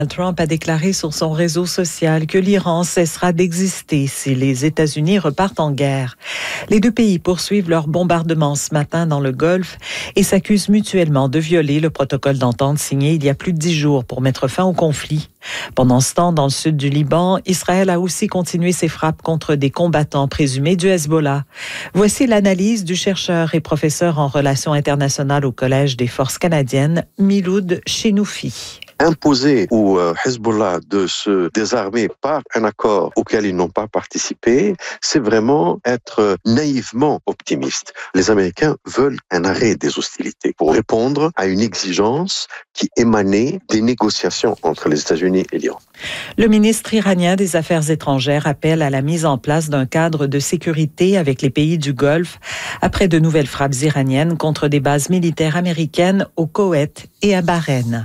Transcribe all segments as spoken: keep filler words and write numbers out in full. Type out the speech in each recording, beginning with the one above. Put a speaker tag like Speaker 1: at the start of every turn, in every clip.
Speaker 1: Trump a déclaré sur son réseau social que l'Iran cessera d'exister si les États-Unis repartent en guerre. Les deux pays poursuivent leurs bombardements ce matin dans le Golfe et s'accusent mutuellement de violer le protocole d'entente signé il y a plus de dix jours pour mettre fin au conflit. Pendant ce temps, dans le sud du Liban, Israël a aussi continué ses frappes contre des combattants présumés du Hezbollah. Voici l'analyse du chercheur et professeur en relations internationales au Collège des forces canadiennes, Miloud Chenoufi.
Speaker 2: Imposer au Hezbollah de se désarmer par un accord auquel ils n'ont pas participé, c'est vraiment être naïvement optimiste. Les Américains veulent un arrêt des hostilités pour répondre à une exigence qui émanait des négociations entre les États-Unis et l'Iran.
Speaker 1: Le ministre iranien des Affaires étrangères appelle à la mise en place d'un cadre de sécurité avec les pays du Golfe après de nouvelles frappes iraniennes contre des bases militaires américaines au Koweït et à Bahreïn.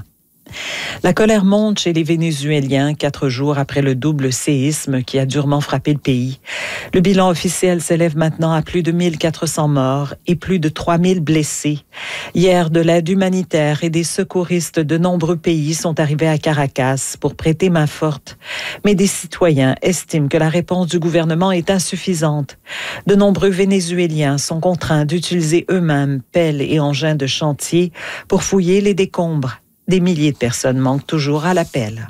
Speaker 1: La colère monte chez les Vénézuéliens quatre jours après le double séisme qui a durement frappé le pays. Le bilan officiel s'élève maintenant à plus de mille quatre cents morts et plus de trois mille blessés. Hier, de l'aide humanitaire et des secouristes de nombreux pays sont arrivés à Caracas pour prêter main forte. Mais des citoyens estiment que la réponse du gouvernement est insuffisante. De nombreux Vénézuéliens sont contraints d'utiliser eux-mêmes pelles et engins de chantier pour fouiller les décombres. Des milliers de personnes manquent toujours à l'appel.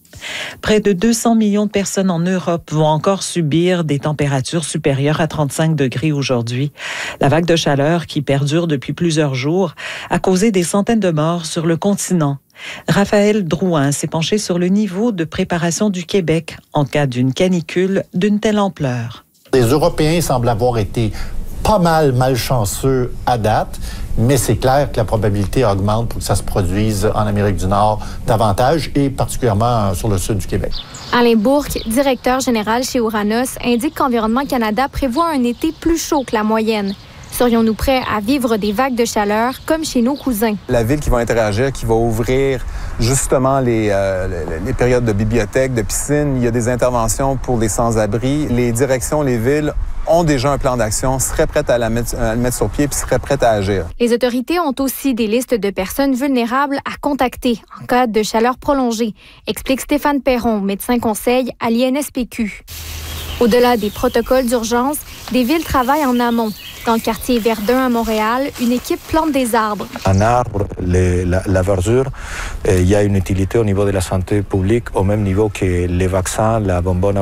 Speaker 1: Près de deux cents millions de personnes en Europe vont encore subir des températures supérieures à trente-cinq degrés aujourd'hui. La vague de chaleur qui perdure depuis plusieurs jours a causé des centaines de morts sur le continent. Raphaël Drouin s'est penché sur le niveau de préparation du Québec en cas d'une canicule d'une telle ampleur.
Speaker 3: Les Européens semblent avoir été pas mal malchanceux à date, mais c'est clair que la probabilité augmente pour que ça se produise en Amérique du Nord davantage et particulièrement sur le sud du Québec.
Speaker 4: Alain Bourque, directeur général chez Ouranos, indique qu'Environnement Canada prévoit un été plus chaud que la moyenne. Serions-nous prêts à vivre des vagues de chaleur comme chez nos cousins?
Speaker 5: La ville qui va interagir, qui va ouvrir justement les, euh, les périodes de bibliothèques, de piscines, il y a des interventions pour les sans-abri. Les directions, les villes ont déjà un plan d'action, seraient prêtes à, la mettre, à le mettre sur pied puis seraient prêtes à agir.
Speaker 4: Les autorités ont aussi des listes de personnes vulnérables à contacter en cas de chaleur prolongée, explique Stéphane Perron, médecin conseil à l'I N S P Q. Au-delà des protocoles d'urgence, des villes travaillent en amont. Dans le quartier Verdun à Montréal, une équipe plante des arbres.
Speaker 6: Un arbre, les, la, la verdure, euh, il y a une utilité au niveau de la santé publique au même niveau que les vaccins, la bonbonne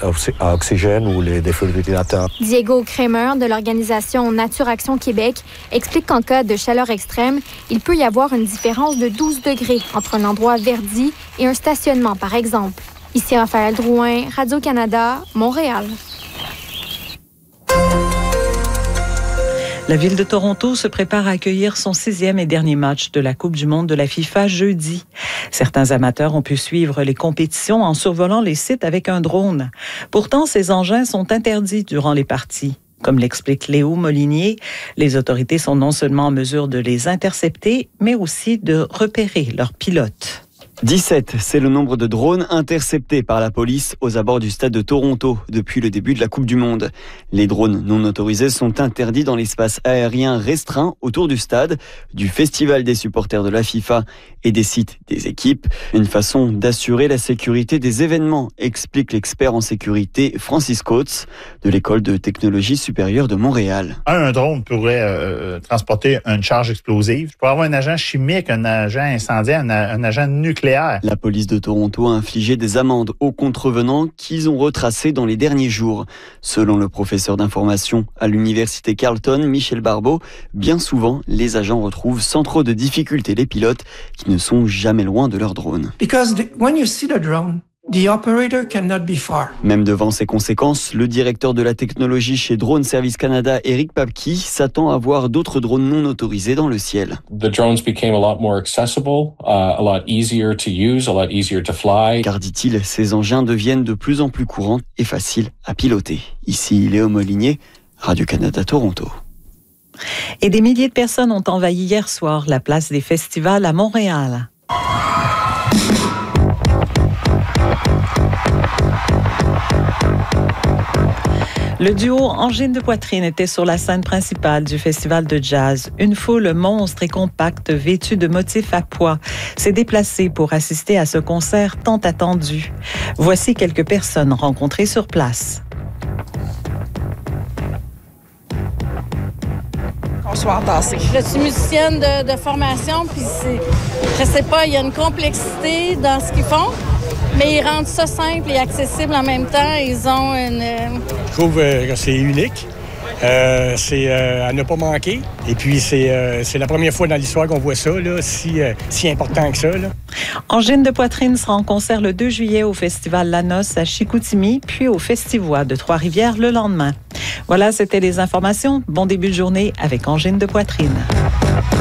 Speaker 6: à oxygène ou les défibrillateurs.
Speaker 4: Diego Kramer de l'organisation Nature Action Québec explique qu'en cas de chaleur extrême, il peut y avoir une différence de douze degrés entre un endroit verdi et un stationnement, par exemple. Ici Raphaël Drouin, Radio-Canada, Montréal.
Speaker 1: La ville de Toronto se prépare à accueillir son sixième et dernier match de la Coupe du monde de la FIFA jeudi. Certains amateurs ont pu suivre les compétitions en survolant les sites avec un drone. Pourtant, ces engins sont interdits durant les parties. Comme l'explique Léo Molinier, les autorités sont non seulement en mesure de les intercepter, mais aussi de repérer leurs pilotes.
Speaker 7: dix-sept, c'est le nombre de drones interceptés par la police aux abords du stade de Toronto depuis le début de la Coupe du Monde. Les drones non autorisés sont interdits dans l'espace aérien restreint autour du stade, du festival des supporters de la FIFA et des sites des équipes. Une façon d'assurer la sécurité des événements, explique l'expert en sécurité Francis Coates de l'École de technologie supérieure de Montréal.
Speaker 8: Un drone pourrait euh, transporter une charge explosive. Je pourrais avoir un agent chimique, un agent incendiaire, un, un agent nucléaire.
Speaker 7: La police de Toronto a infligé des amendes aux contrevenants qu'ils ont retracés dans les derniers jours. Selon le professeur d'information à l'université Carleton, Michel Barbeau, bien souvent, les agents retrouvent sans trop de difficultés les pilotes qui ne sont jamais loin de leur drone.
Speaker 9: Because the, when you see the drone, the operator cannot be far.
Speaker 7: Même devant ces conséquences, le directeur de la technologie chez Drone Service Canada, Eric Papke, s'attend à voir d'autres drones non autorisés dans le ciel.
Speaker 10: The drones became a lot more accessible, uh, a lot easier to use, a lot easier to fly.
Speaker 7: Car, dit-il, ces engins deviennent de plus en plus courants et faciles à piloter. Ici, Léo Molinier, Radio-Canada Toronto.
Speaker 1: Et des milliers de personnes ont envahi hier soir la place des festivals à Montréal. Le duo Angine de Poitrine était sur la scène principale du festival de jazz. Une foule monstre et compacte vêtue de motifs à pois s'est déplacée pour assister à ce concert tant attendu. Voici quelques personnes rencontrées sur place.
Speaker 11: Bonsoir, Tassé. Je suis musicienne de, de formation, puis c'est, je sais pas, il y a une complexité dans ce qu'ils font, mais ils rendent ça simple et accessible en même temps. Ils ont une...
Speaker 12: Je trouve euh, que c'est unique. Euh, c'est euh, à ne pas manquer. Et puis, c'est, euh, c'est la première fois dans l'histoire qu'on voit ça, là, si, euh, si important que ça. Là.
Speaker 1: Angine de Poitrine sera en concert le deux juillet au Festival La Noce à Chicoutimi, puis au Festivois de Trois-Rivières le lendemain. Voilà, c'était les informations. Bon début de journée avec Angine de Poitrine.